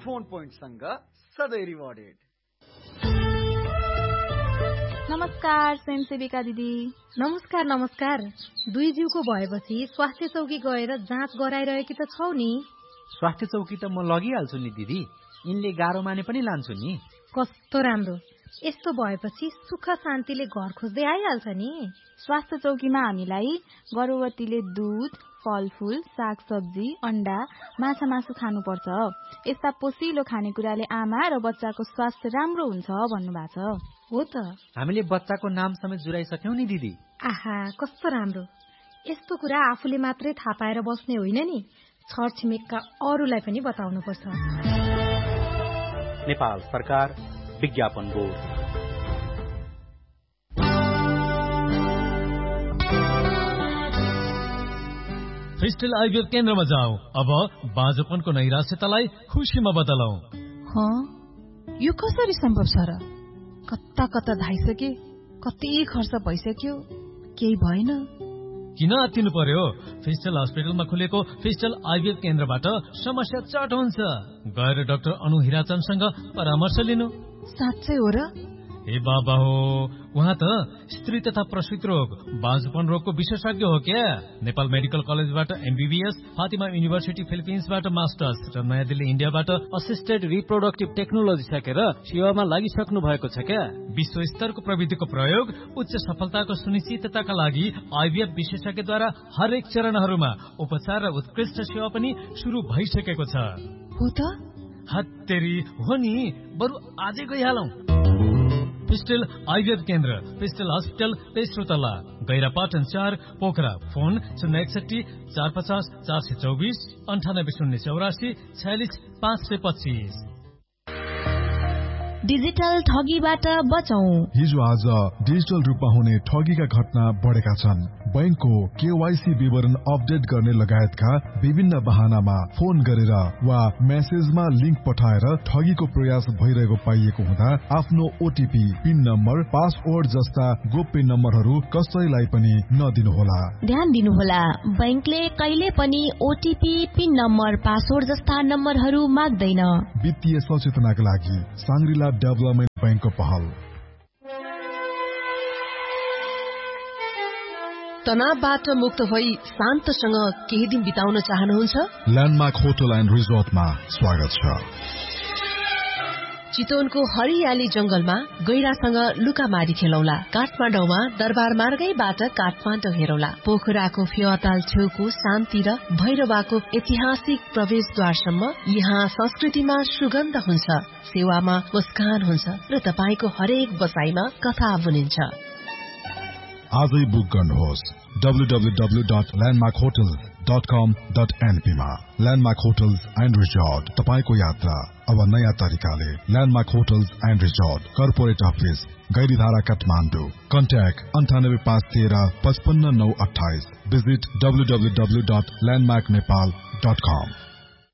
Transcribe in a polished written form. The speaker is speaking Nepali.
फोन पोइन्टसँग सधैँ रिवार्डेड। नमस्कार स्वयंसेविका दिदी। नमस्कार। दुई जिउको भएपछि स्वास्थ्य चौकी गएर जाँच गराइरहेकी त छौ नि? स्वास्थ्य चौकी त म लगिहाल्छु नि दिदी, यिनले गाह्रो माने पनि लान्छु नि। कस्तो राम्रो, यस्तो भएपछि सुख शान्तिले घर खोज्दै आइहाल्छ नि। स्वास्थ्य चौकीमा हामीलाई गर्भवतीले दूध, फलफूल, सागसब्जी, अण्डा, माछा मासु खानुपर्छ। यस्ता पोषिलो खानेकुराले आमा र बच्चाको स्वास्थ्य राम्रो हुन्छ भन्नुभएको छ। हो त, हामीले बच्चाको नाम समेत जुराइसक्यौं नि दिदी। आहा, कस्तो राम्रो। यस्तो कुरा आफूले मात्रै थाहा पाएर बस्ने होइन नि, छरछिमेकका अरूलाई पनि बताउनुपर्छ। नेपाल सरकार विज्ञापन बोर्ड। फिस्टल आइभीएफ केन्द्रमा जाऊ। अब बाँझोपनको नैराश्यतालाई खुसीमा बदलौ। यो कसरी सम्भव छ र? कता धाइसके, कति खर्च भइसक्यो, केही भएन। किन आत्तिनु पर्यो? फिस्टल हस्पिटलमा खुलेको फिस्टल आइभीएफ केन्द्रबाट समस्या चट हुन्छ। गएर डाक्टर अनु हिराचन्दसँग परामर्श लिनु। साँच्चै हो र? ए बाबा हो, उहाँ त स्त्री तथा प्रसूति रोग, बाँझोपन रोगको विशेषज्ञ हो क्या। नेपाल मेडिकल कलेजबाट एमबीबीएस, फातिमा युनिभर्सिटी फिलिपिन्सबाट मास्टर्स र नयाँ दिल्ली इन्डियाबाट असिस्टेड रिप्रोडक्टिभ टेक्नोलोजी सकेर सेवामा लागिसक्नु भएको छ क्या। विश्व स्तरको प्रविधिको प्रयोग उच्च सफलताको सुनिश्चितताका लागि आइभीएफ विशेषज्ञद्वारा हरेक चरणहरूमा उपचार र उत्कृष्ट सेवा पनि सुरु भइसकेको छ। हो त? हत्तेरी हो नि, बरु आजै गइहालौं। फिस्टल आइभीएफ केन्द्र, फिस्टल हस्पिटल, तेस्रो तला, गैरापाटन 4, पोखरा। फोन 061 450 424 98 084 46 525। डिजिटल ठगीबाट बचौं। हिजो आज डिजिटल रूपमा हुने ठगीका घटना बढेका छन्। बैंकको केवाईसी विवरण अपडेट गर्ने लगायतका विभिन्न बहानामा फोन गरेर वा मेसेजमा लिंक पठाएर ठगीको प्रयास भइरहेको पाइएको हुँदा आफ्नो ओटीपी, पिन नम्बर, पासवर्ड जस्ता गोप्य नम्बरहरू कसैलाई पनि नदिनुहोला। ध्यान दिनुहोला, बैंकले कहिले पनि ओटीपी, पिन नम्बर, पासवर्ड जस्ता नम्बरहरू माग्दैन। वित्तीय सचेतनाका लागि सांग्रिला डेभलपमेन्ट बैंकको पहल। तनावबाट मुक्त भई शान्तसँग केही दिन बिताउन चाहनुहुन्छ? ल्यान्डमार्क होटल एन्ड रिजोर्टमा स्वागत छ। चितवनको हरियाली जंगलमा गैरासँग लुकामारी खेलौला। काठमाडौँमा दरबार मार्गैबाट काठमाडौँ हेरौला। पोखराको फेवाताल छेउको शान्ति र भैरवाको ऐतिहासिक प्रवेशद्वारसम्म यहाँ संस्कृतिमा सुगन्ध हुन्छ, सेवामा मुस्कान हुन्छ र तपाईको हरेक बसाइमा कथा बुनिन्छ। आजै बुक गर्नुहोस् www.landmarkhotels.com.np मा। ल्यान्डमार्क होटल्स एन्ड रिजोर्ट, तपाईको यात्रा अब नयाँ तरिकाले। Landmark hotels and resort, corporate office, Gairidhara, Kathmandu. Contact 98513 55928। Visit www.landmarknepal.com।